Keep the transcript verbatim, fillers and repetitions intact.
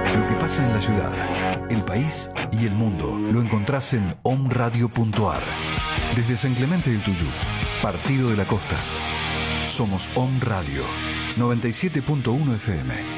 Lo que pasa en la ciudad, el país y el mundo lo encontrás en omradio punto ar. Desde San Clemente del Tuyú, Partido de la Costa. Somos Om Radio, noventa y siete punto uno F M.